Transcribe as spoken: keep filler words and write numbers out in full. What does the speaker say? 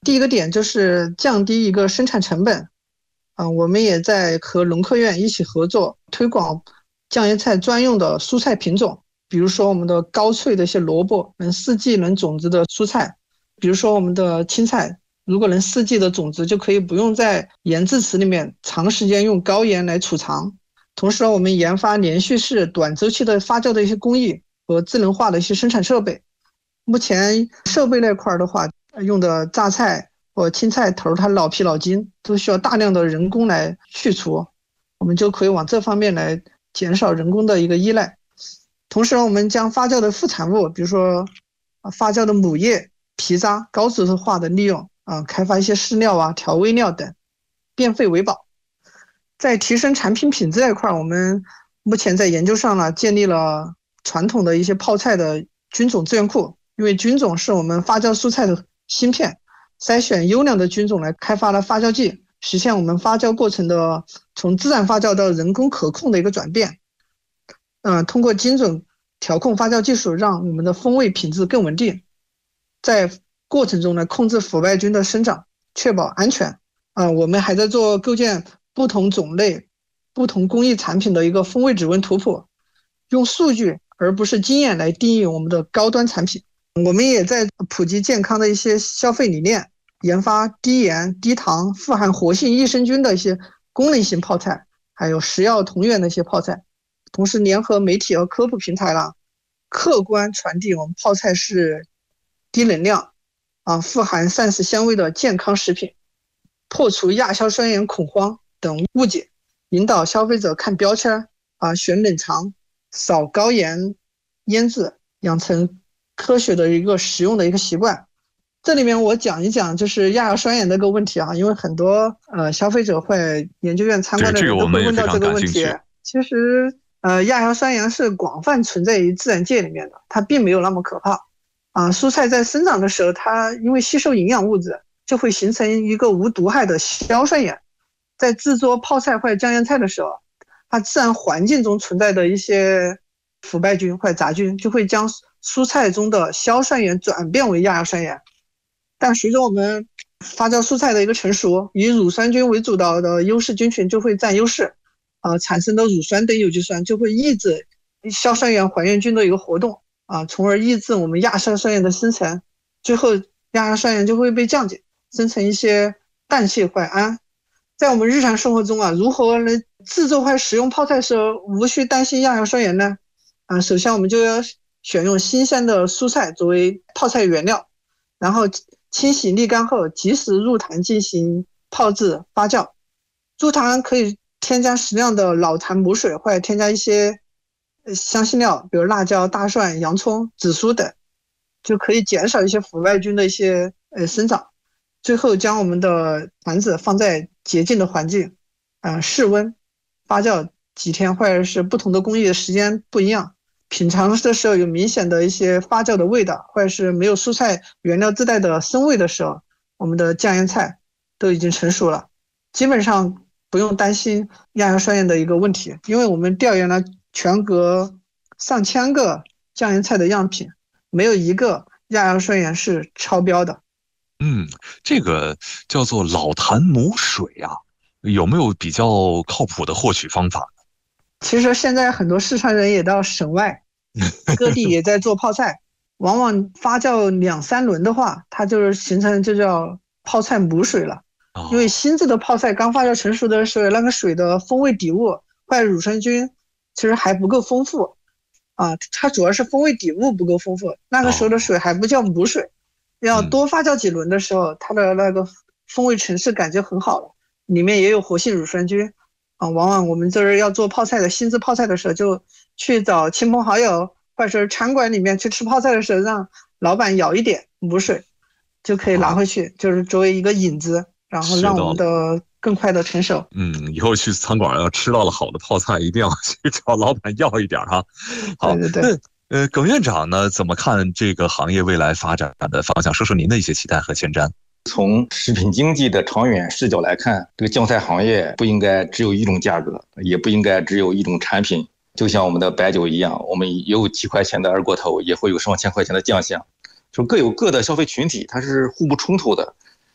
第一个点就是降低一个生产成本。嗯，我们也在和农科院一起合作，推广酱椰菜专用的蔬菜品种，比如说我们的高脆的一些萝卜，能四季能种植的蔬菜，比如说我们的青菜，如果能四季的种植，就可以不用在盐制池里面长时间用高盐来储藏。同时，我们研发连续式短周期的发酵的一些工艺和智能化的一些生产设备。目前设备那块的话，用的榨菜或青菜头，它老皮老筋都需要大量的人工来去除，我们就可以往这方面来减少人工的一个依赖。同时，我们将发酵的副产物，比如说发酵的母液、皮渣高质化的利用啊，开发一些饲料啊、调味料等，变废为宝。在提升产品品质这一块，我们目前在研究上呢，建立了传统的一些泡菜的菌种资源库，因为菌种是我们发酵蔬菜的芯片，筛选优良的菌种来开发了发酵剂，实现我们发酵过程的从自然发酵到人工可控的一个转变。嗯，通过精准调控发酵技术，让我们的风味品质更稳定，在过程中呢控制腐败菌的生长，确保安全。嗯，我们还在做构建不同种类、不同工艺产品的一个风味指纹图谱，用数据而不是经验来定义我们的高端产品。我们也在普及健康的一些消费理念，研发低盐、低糖、富含活性益生菌的一些功能性泡菜，还有食药同源的一些泡菜。同时，联合媒体和科普平台啦，客观传递我们泡菜是低能量啊、富含膳食纤维的健康食品，破除亚硝酸盐恐慌等误解，引导消费者看标签啊，选冷藏，少高盐腌制，养成科学的一个食用的一个习惯。这里面我讲一讲就是亚硝酸盐的一个问题啊，因为很多呃消费者会研究院参观的人都会问到这个问题。其实呃亚硝酸盐是广泛存在于自然界里面的，它并没有那么可怕啊。蔬菜在生长的时候，它因为吸收营养物质，就会形成一个无毒害的硝酸盐。在制作泡菜或者酱腌菜的时候，它自然环境中存在的一些腐败菌或者杂菌就会将蔬菜中的硝酸盐转变为亚硝酸盐。但随着我们发酵蔬菜的一个成熟，以乳酸菌为主导的优势菌群就会占优势，呃，产生的乳酸等有机酸就会抑制硝酸盐还原菌的一个活动啊，从而抑制我们亚硝酸盐的生成，最后亚硝酸盐就会被降解，生成一些氮气或氨。在我们日常生活中啊，如何来制作或使用泡菜时候无需担心亚硝酸盐呢？啊，首先我们就要选用新鲜的蔬菜作为泡菜原料，然后清洗沥干后及时入坛进行泡制发酵。入坛可以添加适量的老坛母水，或者添加一些香辛料，比如辣椒、大蒜、洋葱、紫苏等，就可以减少一些腐败菌的一些呃生长。最后将我们的坛子放在洁净的环境，呃，室温发酵几天，或者是不同的工艺的时间不一样，品尝的时候有明显的一些发酵的味道，或者是没有蔬菜原料自带的生味的时候，我们的酱腌菜都已经成熟了，基本上不用担心亚硝酸盐的一个问题，因为我们调研了全国上千个酱腌菜的样品，没有一个亚硝酸盐是超标的。 嗯，这个叫做老坛母水啊，有没有比较靠谱的获取方法呢？ 其实现在很多四川人也到省外，各地也在做泡菜，往往发酵两三轮的话，它就是形成就叫泡菜母水了。因为新制的泡菜刚发酵成熟的时候，那个水的风味底物或者乳酸菌其实还不够丰富啊，它主要是风味底物不够丰富，那个时候的水还不叫母水。要多发酵几轮的时候，它的那个风味层次感就很好了，里面也有活性乳酸菌啊。往往我们这儿要做泡菜的新制泡菜的时候，就去找亲朋好友，或者是餐馆里面去吃泡菜的时候，让老板舀一点母水，就可以拿回去，就是作为一个引子，然后让我们的更快的成熟。 嗯，以后去餐馆要吃到了好的泡菜，一定要去找老板要一点哈。好， 对对对。 呃，耿院长呢，怎么看这个行业未来发展的方向？说说您的一些期待和前瞻。 从食品经济的长远视角来看，这个酱菜行业不应该只有一种价格，也不应该只有一种产品。就像我们的白酒一样，我们有几块钱的二锅头，也会有上千块钱的酱香，就各有各的消费群体，它是互不冲突的。